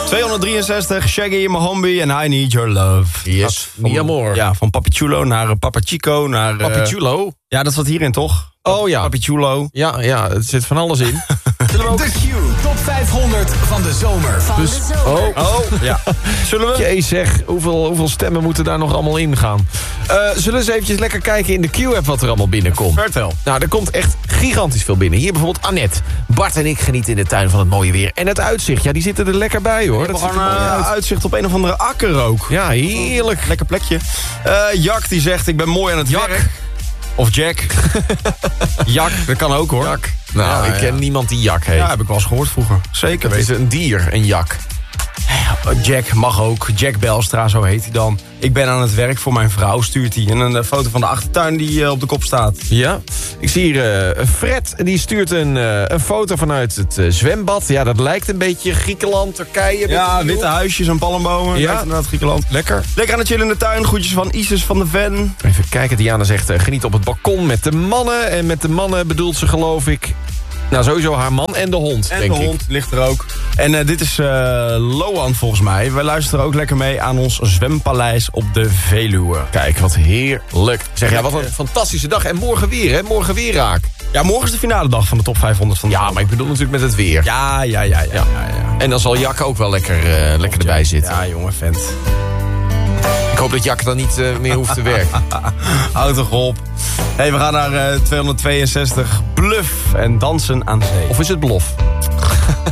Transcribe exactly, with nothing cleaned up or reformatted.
tweehonderddrieënzestig, Shaggy, Mohombi en I Need Your Love. Yes, van, mi amor. Ja, van Papi Chulo naar uh, Papa Chico naar... Uh, Papi Chulo? Ja, dat zat hierin, toch? Oh ja. Papi Chulo. Ja, ja, er zit van alles in. De Q Top vijfhonderd van de zomer. Van Dus, de zomer. oh, Oh, ja. Zullen we? jee zeg, hoeveel, hoeveel stemmen moeten daar nog allemaal in gaan? Uh, zullen we eens eventjes lekker kijken in de Q-app wat er allemaal binnenkomt? Vertel. Nou, er komt echt gigantisch veel binnen. Hier bijvoorbeeld Annette. Bart en ik genieten in de tuin van het mooie weer. En het uitzicht, ja, die zitten er lekker bij, hoor. We Dat gaan ziet er mooi uh, uit. uitzicht op een of andere akker ook. Ja, heerlijk. Lekker plekje. Uh, Jack die zegt, ik ben mooi aan het Jak. werk. Of Jack. Jak, dat kan ook hoor. Jak. Nou, Ja, ik ja. ken niemand die Jak heet. Ja, heb ik wel eens gehoord vroeger. Zeker Het is weten. een dier, een jak. Jack mag ook. Jack Belstra, zo heet hij dan. Ik ben aan het werk voor mijn vrouw, stuurt hij. En een uh, foto van de achtertuin die uh, op de kop staat. Ja, ik zie hier uh, Fred, die stuurt een, uh, een foto vanuit het uh, zwembad. Ja, dat lijkt een beetje Griekenland, Turkije. Ja, beetje witte huisjes en palmbomen. Ja. Lijkt inderdaad Griekenland. Lekker. Lekker aan het chillen in de tuin. Groetjes van Isis van de Ven. Even kijken, Diana zegt, uh, geniet op het balkon met de mannen. En met de mannen bedoelt ze, geloof ik... Nou, sowieso haar man en de hond, En denk de ik. hond ligt er ook. En uh, dit is uh, Loan volgens mij. Wij luisteren ook lekker mee aan ons zwempaleis op de Veluwe. Kijk, wat heerlijk. Zeg, ja, wat een fantastische dag. En morgen weer, hè? Morgen weer raak. Ja, morgen is de finale dag van de top vijfhonderd van de Ja, maar ik bedoel natuurlijk met het weer. Ja, ja, ja, ja, ja, ja. En dan zal Jak ook wel lekker, uh, lekker erbij zitten. Ja, jongen, vent. Ik hoop dat Jak dan niet uh, meer hoeft te werken. Houd toch op. Hey, we gaan naar uh, tweehonderdtweeënzestig. Bluff en dansen aan zee. Of is het Blof?